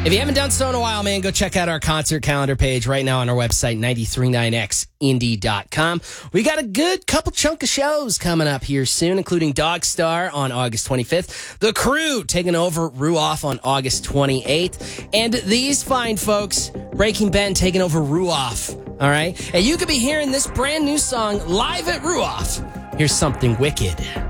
If you haven't done so in a while, man, go check out our concert calendar page right now on our website, 939xindie.com. We got a good couple chunk of shows coming up here soon, including Dogstar on August 25th, The Crew taking over Ruoff on August 28th, and these fine folks, Breaking Ben taking over Ruoff. All right? And you could be hearing this brand new song live at Ruoff. Here's Something Wicked.